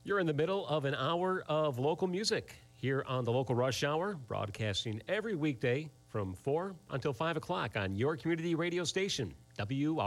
You're in the middle of an hour of local music here on the Local Rush Hour, broadcasting every weekday from 4 until 5 o'clock on your community radio station, WR.